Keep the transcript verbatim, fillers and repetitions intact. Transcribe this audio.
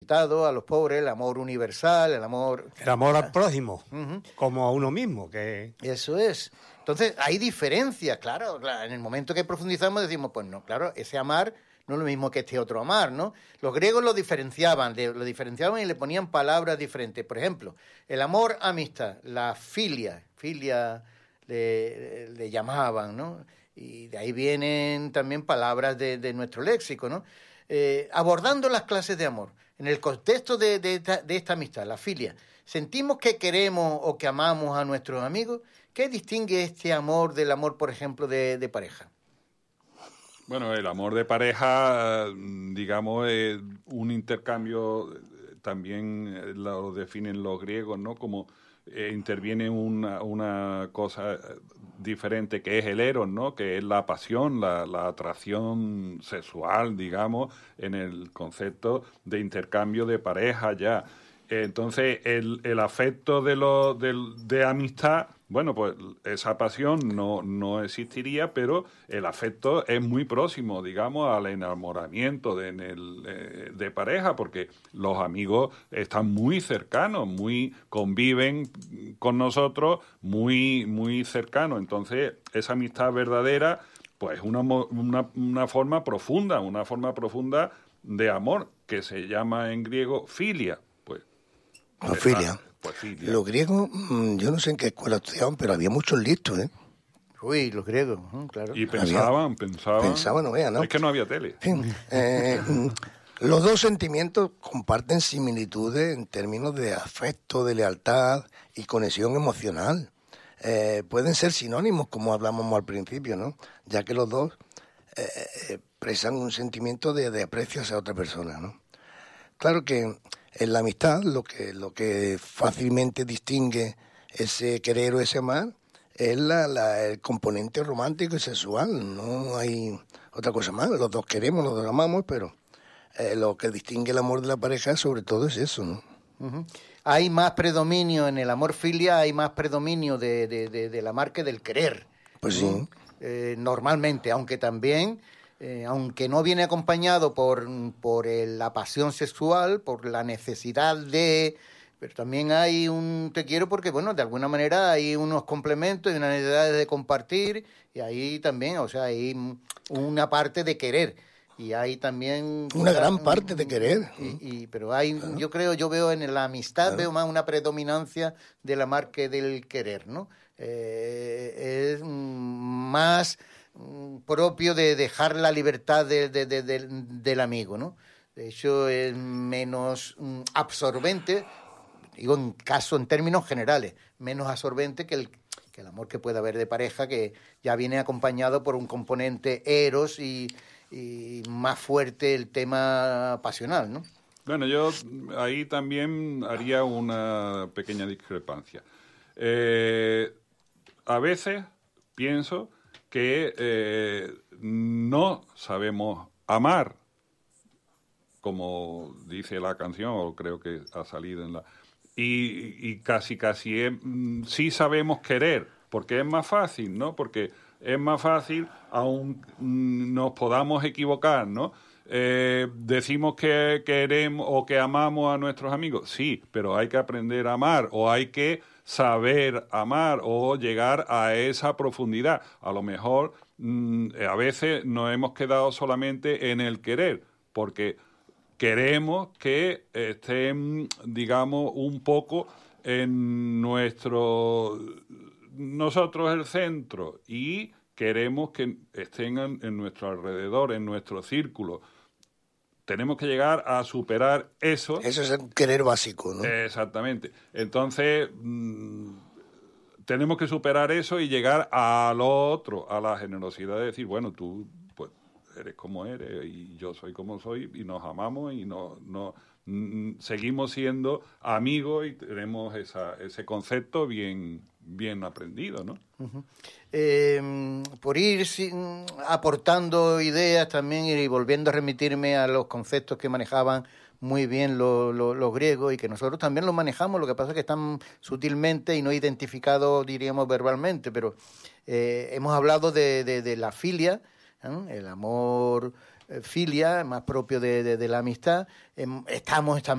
necesitados, a los pobres, el amor universal, el amor... El amor al prójimo, uh-huh. como a uno mismo. que Eso es. Entonces, hay diferencias, claro, claro. En el momento que profundizamos decimos, pues no, claro, ese amar no es lo mismo que este otro amar, ¿no? Los griegos lo diferenciaban, lo diferenciaban y le ponían palabras diferentes. Por ejemplo, el amor, amistad, la filia, filia le, le llamaban, ¿no? Y de ahí vienen también palabras de, de nuestro léxico, ¿no? Eh, abordando las clases de amor, en el contexto de, de, esta, de esta amistad, la filia, ¿sentimos que queremos o que amamos a nuestros amigos? ¿Qué distingue este amor del amor, por ejemplo, de, de pareja? Bueno, el amor de pareja, digamos, es un intercambio, también lo definen los griegos, ¿no? Como eh, interviene una, una cosa diferente que es el eros, ¿no? Que es la pasión, la, la atracción sexual, digamos, en el concepto de intercambio de pareja ya. Entonces, el, el afecto de, lo, de, de amistad, bueno, pues esa pasión no, no existiría, pero el afecto es muy próximo, digamos, al enamoramiento de, en el, de pareja, porque los amigos están muy cercanos, muy conviven con nosotros, muy, muy cercanos. Entonces, esa amistad verdadera, pues una, una, una forma profunda, una forma profunda de amor, que se llama en griego filia. Pues filia. Pues filia. Los griegos, yo no sé en qué escuela estudiaban, pero había muchos listos, ¿eh? Uy, los griegos, claro. Y pensaban, había, pensaban... Pensaban, no vean, ¿no? Es que no había tele. En fin, eh, los dos sentimientos comparten similitudes en términos de afecto, de lealtad y conexión emocional. Eh, pueden ser sinónimos, como hablamos al principio, ¿no? Ya que los dos eh, expresan un sentimiento de, de aprecio hacia otra persona, ¿no? Claro que en la amistad lo que lo que fácilmente distingue ese querer o ese amar es la, la, el componente romántico y sexual. No hay otra cosa más. Los dos queremos, los dos amamos, pero eh, lo que distingue el amor de la pareja sobre todo es eso, ¿no? Uh-huh. Hay más predominio en el amor filia, hay más predominio de, de, de, de la amar que del querer. Pues sí. Eh, normalmente, aunque también... Eh, aunque no viene acompañado por, por el, la pasión sexual, por la necesidad de... Pero también hay un te quiero porque, bueno, de alguna manera hay unos complementos y una necesidad de compartir, y ahí también, o sea, hay una parte de querer. Y hay también... Una gran parte de querer. Y, y, pero hay, claro. yo creo, yo veo en la amistad, claro. veo más una predominancia del amar que del querer, ¿no? Eh, es más... propio de dejar la libertad de, de, de, de, del amigo, ¿no? De hecho, es menos mm, absorbente, digo en caso, en términos generales, menos absorbente que el, que el amor que puede haber de pareja, que ya viene acompañado por un componente eros y, y más fuerte el tema pasional, ¿no? Bueno, yo ahí también haría una pequeña discrepancia. Eh, a veces pienso que eh, no sabemos amar, como dice la canción, o creo que ha salido en la... Y, y casi, casi es, sí sabemos querer, porque es más fácil, ¿no? Porque es más fácil, aun nos podamos equivocar, ¿no? Eh, decimos que queremos o que amamos a nuestros amigos, sí, pero hay que aprender a amar, o hay que saber amar o llegar a esa profundidad. A lo mejor mmm, a veces nos hemos quedado solamente en el querer, porque queremos que estén, digamos, un poco en nuestro... nosotros el centro, y queremos que estén en, en nuestro alrededor, en nuestro círculo. Tenemos que llegar a superar eso. Eso es el querer básico, ¿no? Exactamente. Entonces, mmm, tenemos que superar eso y llegar a lo otro, a la generosidad de decir, bueno, tú pues eres como eres y yo soy como soy y nos amamos y no, no mmm, seguimos siendo amigos y tenemos esa, ese concepto bien, bien aprendido, ¿no? Uh-huh. Eh, por ir sin, aportando ideas también y volviendo a remitirme a los conceptos que manejaban muy bien los lo, lo griegos y que nosotros también los manejamos, lo que pasa es que están sutilmente y no identificados, diríamos, verbalmente, pero eh, hemos hablado de, de, de la filia, ¿eh? El amor eh, filia, más propio de, de, de la amistad. Eh, estamos también